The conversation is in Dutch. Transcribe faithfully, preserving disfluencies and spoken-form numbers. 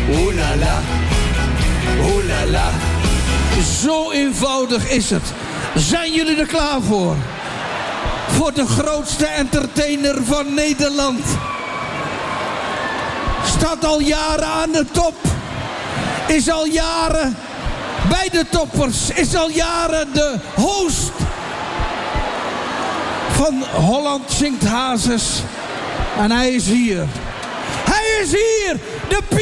Oeh la la, oeh la la. Zo eenvoudig is het. Zijn jullie er klaar voor? Voor de grootste entertainer van Nederland. Staat al jaren aan de top. Is al jaren bij de toppers. Is al jaren de host van Holland Zingt Hazes. En hij is hier. Hij is hier. De